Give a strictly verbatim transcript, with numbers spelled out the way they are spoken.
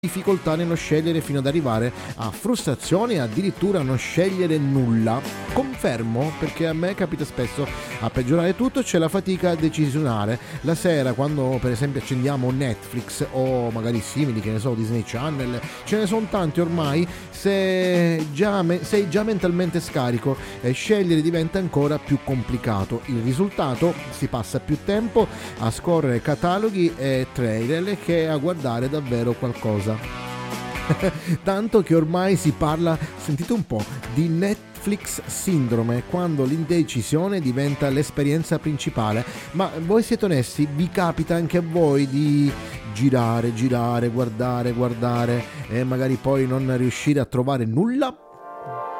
difficoltà nello scegliere fino ad arrivare a frustrazione e addirittura non scegliere nulla. Confermo, perché a me capita spesso. A peggiorare tutto c'è la fatica decisionale. La sera, quando per esempio accendiamo Netflix o magari simili, che ne so, Disney Channel, ce ne sono tanti ormai, se già me- sei già mentalmente scarico e scegliere diventa ancora più complicato. Il risultato: si passa più tempo a scorrere cataloghi e trailer che a guardare davvero qualcosa. Tanto che ormai si parla, sentite un po', di Netflix Syndrome, quando l'indecisione diventa l'esperienza principale. Ma voi siete onesti? Vi capita anche a voi di girare, girare, guardare, guardare e magari poi non riuscire a trovare nulla?